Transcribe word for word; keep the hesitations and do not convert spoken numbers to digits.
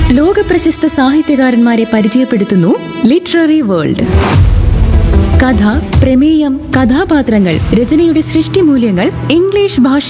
ലോകപ്രശസ്ത സാഹിത്യകാരന്മാരെ പരിചയപ്പെടുത്തുന്നു literary world. കഥ, പ്രമേയം, കഥാപാത്രങ്ങൾ, രചനയുടെ സൃഷ്ടിമൂല്യങ്ങൾ, ഇംഗ്ലീഷ് ഭാഷ